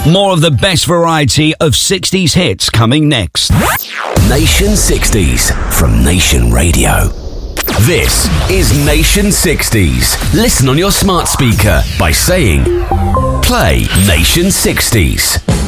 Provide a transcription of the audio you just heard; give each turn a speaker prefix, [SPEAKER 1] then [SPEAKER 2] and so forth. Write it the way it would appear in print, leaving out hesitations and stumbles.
[SPEAKER 1] More of the best variety of 60s hits coming next.
[SPEAKER 2] Nation 60s from Nation Radio. This is Nation 60s. Listen on your smart speaker by saying, play Nation 60s.